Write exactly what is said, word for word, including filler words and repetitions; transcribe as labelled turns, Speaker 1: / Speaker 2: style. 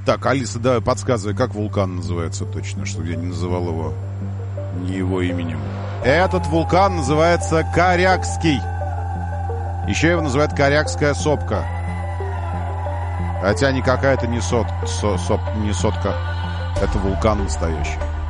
Speaker 1: Так, Алиса, давай подсказывай, как вулкан называется точно, чтобы я не называл его не его именем. Этот вулкан называется Корякский. Еще его называют Корякская сопка. Хотя никакая это не, сот, со, соп, не сотка. Это вулкан настоящий.